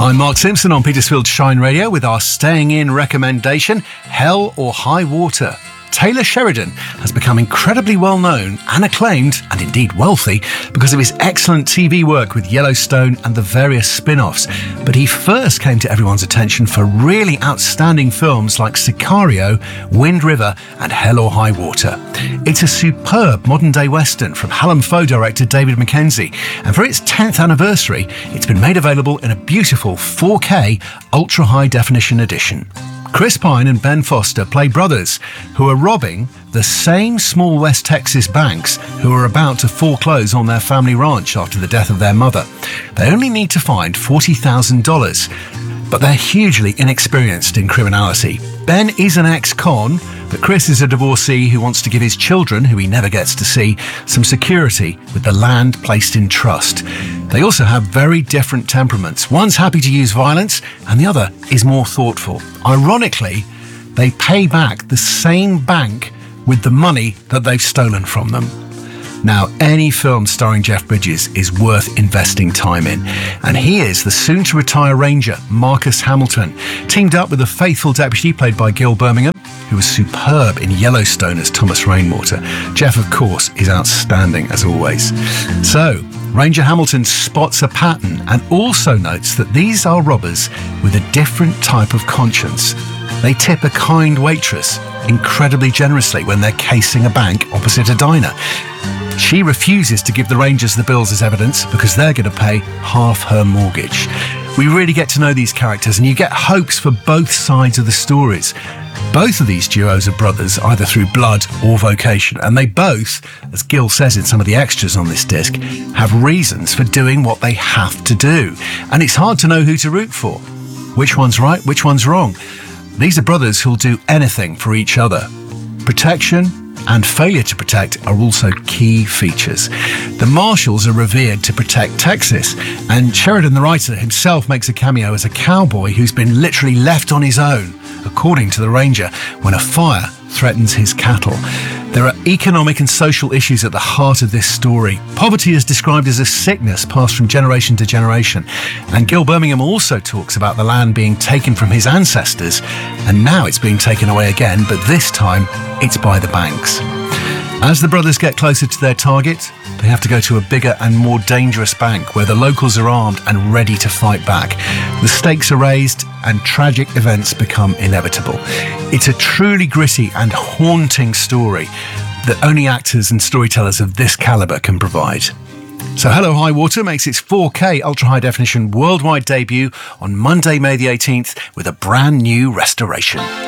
I'm Mark Simpson on Petersfield Shine Radio with our Staying In recommendation, Hell or High Water. Taylor Sheridan has become incredibly well known and acclaimed, and indeed wealthy, because of his excellent TV work with Yellowstone and the various spin-offs. But he first came to everyone's attention for really outstanding films like Sicario, Wind River and Hell or High Water. It's a superb modern-day western from Hallam Foe director David Mackenzie, and for its 10th anniversary, it's been made available in a beautiful 4K ultra-high definition edition. Chris Pine and Ben Foster play brothers who are robbing the same small West Texas banks who are about to foreclose on their family ranch after the death of their mother. They only need to find $40,000, but they're hugely inexperienced in criminality. Ben is an ex-con, but Chris is a divorcee who wants to give his children, who he never gets to see, some security with the land placed in trust. They also have very different temperaments. One's happy to use violence and the other is more thoughtful. Ironically, they pay back the same bank with the money that they've stolen from them. Now, any film starring Jeff Bridges is worth investing time in. And he is the soon-to-retire Ranger, Marcus Hamilton, teamed up with a faithful deputy played by Gil Birmingham, who was superb in Yellowstone as Thomas Rainwater. Jeff, of course, is outstanding as always. So, Ranger Hamilton spots a pattern and also notes that these are robbers with a different type of conscience. They tip a kind waitress incredibly generously when they're casing a bank opposite a diner. She refuses to give the Rangers the bills as evidence because they're going to pay half her mortgage. We really get to know these characters and you get hopes for both sides of the stories. Both of these duos are brothers, either through blood or vocation, and they both, as Gil says in some of the extras on this disc, have reasons for doing what they have to do. And it's hard to know who to root for. Which one's right, which one's wrong? These are brothers who'll do anything for each other. Protection and failure to protect are also key features. The Marshalls are revered to protect Texas, and Sheridan, the writer, himself makes a cameo as a cowboy who's been literally left on his own, according to the Ranger, when a fire threatens his cattle. There are economic and social issues at the heart of this story. Poverty is described as a sickness passed from generation to generation, and Gil Birmingham also talks about the land being taken from his ancestors, and now it's being taken away again, but this time it's by the banks. As the brothers get closer to their target, they have to go to a bigger and more dangerous bank where the locals are armed and ready to fight back. The stakes are raised and tragic events become inevitable. It's a truly gritty and haunting story that only actors and storytellers of this caliber can provide. So Hell or High Water makes its 4K ultra-high definition worldwide debut on Monday, May the 18th with a brand new restoration.